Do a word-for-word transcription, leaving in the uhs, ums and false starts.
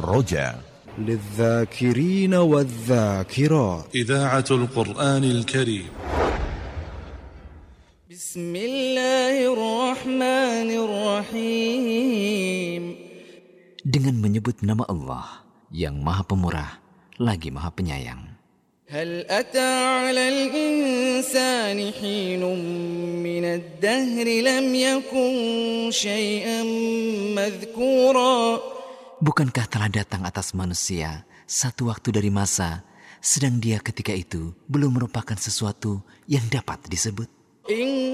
الرجاء للذاكرين والذاكرات إذاعة القرآن الكريم. بسم الله الرحمن الرحيم. Dengan menyebut nama Allah yang Maha Pemurah lagi Maha Penyayang. هل أتى على الإنسان حين من الدهر لم يكن شيئا مذكورا. Bukankah telah datang atas manusia satu waktu dari masa, sedang dia ketika itu belum merupakan sesuatu yang dapat disebut?